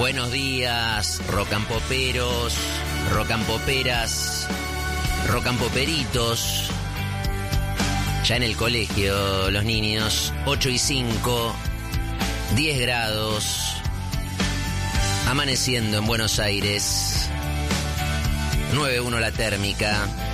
Buenos días, rocampoperos, rocampoperas, rocampoperitos. Ya en el colegio, los niños, 8:05, 10 grados, amaneciendo en Buenos Aires, 9.1 la térmica.